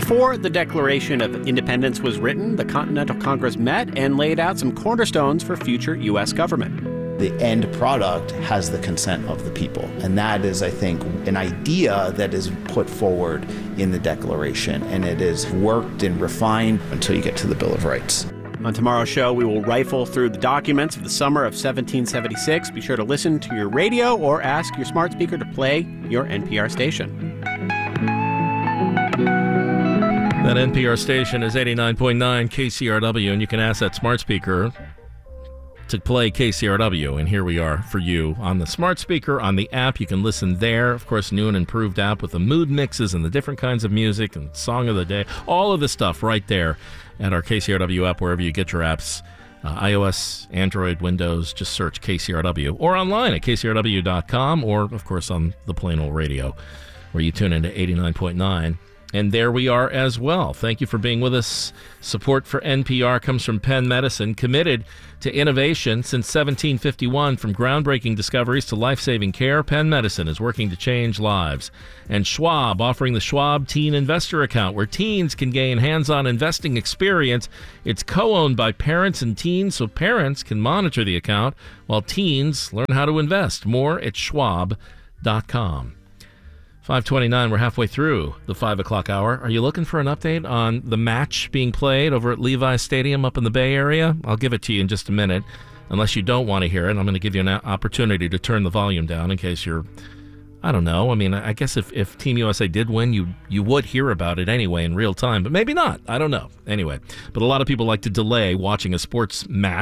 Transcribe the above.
Before the Declaration of Independence was written, the Continental Congress met and laid out some cornerstones for future U.S. government. The end product has the consent of the people. And that is, I think, an idea that is put forward in the Declaration. And it is worked and refined until you get to the Bill of Rights. On tomorrow's show, we will rifle through the documents of the summer of 1776. Be sure to listen to your radio or ask your smart speaker to play your NPR station. That NPR station is 89.9 KCRW, and you can ask that smart speaker to play KCRW, and here we are for you on the smart speaker, on the app. You can listen there. Of course, new and improved app with the mood mixes and the different kinds of music and song of the day. All of the stuff right there at our KCRW app, wherever you get your apps. iOS, Android, Windows, just search KCRW. Or online at kcrw.com, or, of course, on the plain old radio, where you tune into 89.9. And there we are as well. Thank you for being with us. Support for NPR comes from Penn Medicine, committed to innovation since 1751. From groundbreaking discoveries to life-saving care, Penn Medicine is working to change lives. And Schwab, offering the Schwab Teen Investor Account, where teens can gain hands-on investing experience. It's co-owned by parents and teens, so parents can monitor the account while teens learn how to invest. More at schwab.com. 5:29, we're halfway through the 5 o'clock hour. Are you looking for an update on the match being played over at Levi Stadium up in the Bay Area? I'll give it to you in just a minute. Unless you don't want to hear it, I'm going to give you an opportunity to turn the volume down in case you're, I don't know. I mean, I guess if Team USA did win, you would hear about it anyway in real time, but maybe not. I don't know. Anyway, but a lot of people like to delay watching a sports match